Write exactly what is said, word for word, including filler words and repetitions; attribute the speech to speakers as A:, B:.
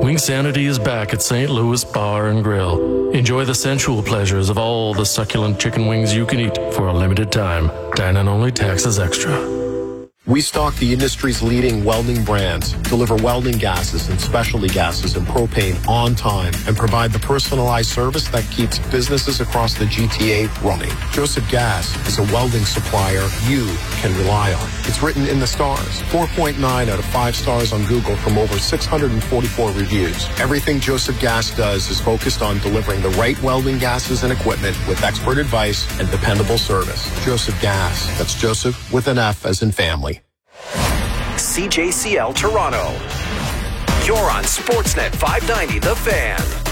A: Wingsanity is back at Saint Louis Bar and Grill. Enjoy the sensual pleasures of all the succulent chicken wings you can eat for a limited time. Dine-in only, taxes extra.
B: We stock the industry's leading welding brands, deliver welding gases and specialty gases and propane on time, and provide the personalized service that keeps businesses across the G T A running. Joseph Gas is a welding supplier you can rely on. It's written in the stars. four point nine out of five stars on Google from over six hundred forty-four reviews. Everything Joseph Gas does is focused on delivering the right welding gases and equipment with expert advice and dependable service. Joseph Gas. That's Joseph with an F as in family.
C: C J C L Toronto. You're on Sportsnet five ninety The Fan.